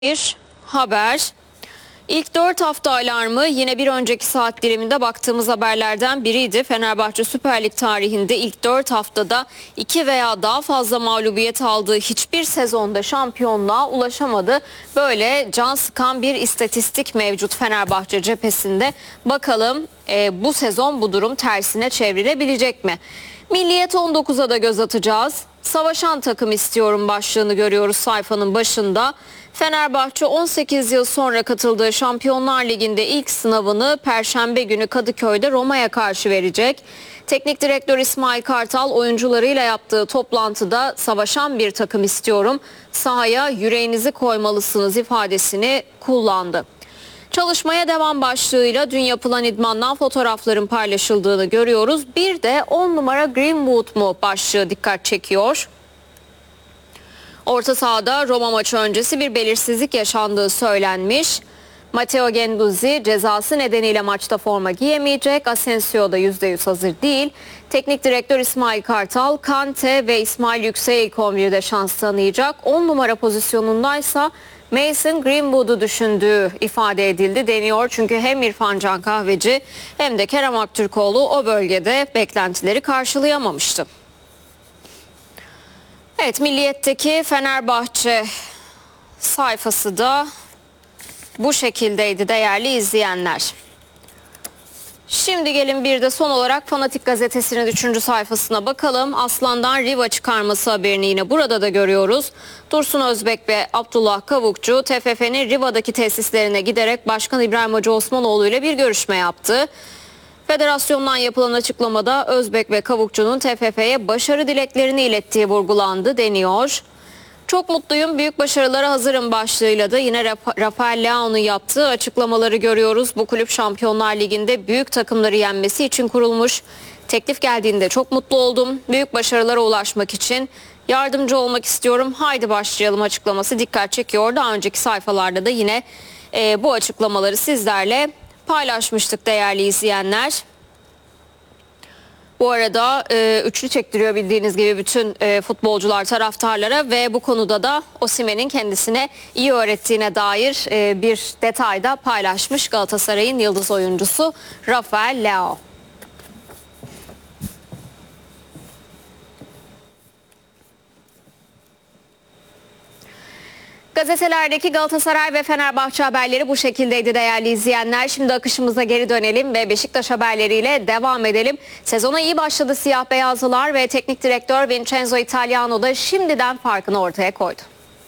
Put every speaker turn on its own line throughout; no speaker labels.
Bir haber. İlk 4 hafta alarmı yine bir önceki saat diliminde baktığımız haberlerden biriydi. Fenerbahçe Süper Lig tarihinde ilk 4 haftada 2 veya daha fazla mağlubiyet aldığı hiçbir sezonda şampiyonluğa ulaşamadı. Böyle can sıkan bir istatistik mevcut Fenerbahçe cephesinde. Bakalım bu sezon bu durum tersine çevrilebilecek mi? Milliyet 19'a da göz atacağız. Savaşan takım istiyorum başlığını görüyoruz sayfanın başında. Fenerbahçe 18 yıl sonra katıldığı Şampiyonlar Ligi'nde ilk sınavını Perşembe günü Kadıköy'de Roma'ya karşı verecek. Teknik direktör İsmail Kartal oyuncularıyla yaptığı toplantıda savaşan bir takım istiyorum, sahaya yüreğinizi koymalısınız ifadesini kullandı. Çalışmaya devam başlığıyla dün yapılan idmandan fotoğrafların paylaşıldığını görüyoruz. Bir de 10 numara Greenwood mu başlığı dikkat çekiyor. Orta sahada Roma maçı öncesi bir belirsizlik yaşandığı söylenmiş. Matteo Guendouzi cezası nedeniyle maçta forma giyemeyecek. Asensio da %100 hazır değil. Teknik direktör İsmail Kartal, Kante ve İsmail Yüksek'e ilk 11'de şans tanıyacak. 10 numara pozisyonundaysa Mason Greenwood'u düşündüğü ifade edildi deniyor. Çünkü hem İrfan Can Kahveci hem de Kerem Aktürkoğlu o bölgede beklentileri karşılayamamıştı. Evet, Milliyet'teki Fenerbahçe sayfası da bu şekildeydi değerli izleyenler. Şimdi gelin bir de son olarak Fanatik Gazetesi'nin 3. sayfasına bakalım. Aslan'dan Riva çıkarması haberini yine burada da görüyoruz. Dursun Özbek ve Abdullah Kavukçu TFF'nin Riva'daki tesislerine giderek Başkan İbrahim Hacı Osmanoğlu ile bir görüşme yaptı. Federasyondan yapılan açıklamada Özbek ve Kavukçu'nun TFF'ye başarı dileklerini ilettiği vurgulandı deniyor. Çok mutluyum, büyük başarılara hazırım başlığıyla da yine Rafael Leao'nun yaptığı açıklamaları görüyoruz. Bu kulüp Şampiyonlar Ligi'nde büyük takımları yenmesi için kurulmuş. Teklif geldiğinde çok mutlu oldum. Büyük başarılara ulaşmak için yardımcı olmak istiyorum. Haydi başlayalım açıklaması dikkat çekiyor. Daha önceki sayfalarda da yine bu açıklamaları sizlerle paylaşmıştık değerli izleyenler. Bu arada üçlü çektiriyor bildiğiniz gibi bütün futbolcular taraftarlara ve bu konuda da Osimhen'in kendisine iyi öğrettiğine dair bir detay da paylaşmış Galatasaray'ın yıldız oyuncusu Rafael Leao. Gazetelerdeki Galatasaray ve Fenerbahçe haberleri bu şekildeydi değerli izleyenler. Şimdi akışımıza geri dönelim ve Beşiktaş haberleriyle devam edelim. Sezona iyi başladı siyah beyazlılar ve teknik direktör Vincenzo Italiano da şimdiden farkını ortaya koydu.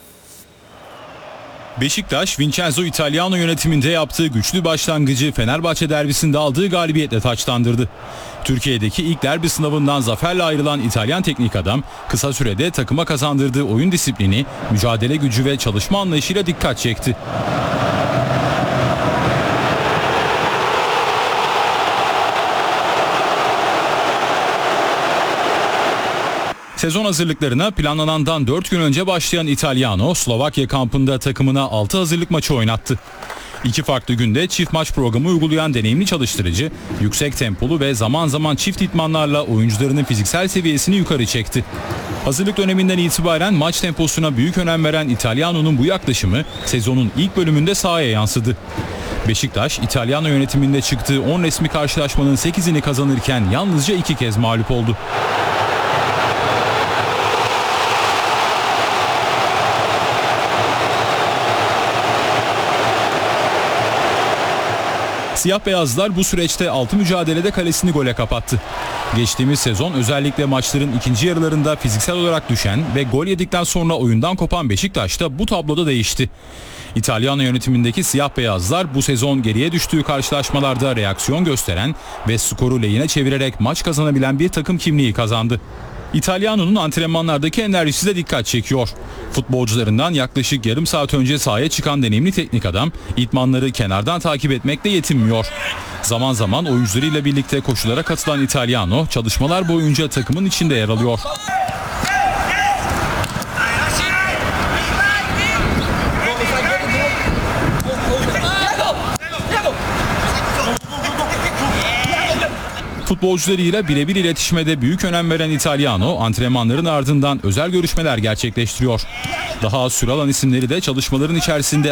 Beşiktaş, Vincenzo Italiano yönetiminde yaptığı güçlü başlangıcı Fenerbahçe derbisinde aldığı galibiyetle taçlandırdı. Türkiye'deki ilk derbi sınavından zaferle ayrılan İtalyan teknik adam kısa sürede takıma kazandırdığı oyun disiplini, mücadele gücü ve çalışma anlayışıyla dikkat çekti. Sezon hazırlıklarına planlanandan 4 gün önce başlayan Italiano, Slovakya kampında takımına 6 hazırlık maçı oynattı. 2 farklı günde çift maç programı uygulayan deneyimli çalıştırıcı, yüksek tempolu ve zaman zaman çift idmanlarla oyuncularının fiziksel seviyesini yukarı çekti. Hazırlık döneminden itibaren maç temposuna büyük önem veren Italiano'nun bu yaklaşımı sezonun ilk bölümünde sahaya yansıdı. Beşiktaş, İtalyan yönetiminde çıktığı 10 resmi karşılaşmanın 8'ini kazanırken yalnızca 2 kez mağlup oldu. Siyah beyazlar bu süreçte 6 mücadelede kalesini gole kapattı. Geçtiğimiz sezon özellikle maçların ikinci yarılarında fiziksel olarak düşen ve gol yedikten sonra oyundan kopan Beşiktaş'ta bu tabloda değişti. İtalyan yönetimindeki siyah beyazlar bu sezon geriye düştüğü karşılaşmalarda reaksiyon gösteren ve skoru lehine çevirerek maç kazanabilen bir takım kimliği kazandı. İtalyano'nun antrenmanlardaki enerjisi de dikkat çekiyor. Futbolcularından yaklaşık yarım saat önce sahaya çıkan deneyimli teknik adam idmanları kenardan takip etmekle yetinmiyor. Zaman zaman oyuncularıyla birlikte koşulara katılan İtalyano çalışmalar boyunca takımın içinde yer alıyor. futbolcularıyla birebir iletişime de büyük önem veren İtalyano, antrenmanların ardından özel görüşmeler gerçekleştiriyor. Daha az süre alan isimleri de çalışmaların içerisinde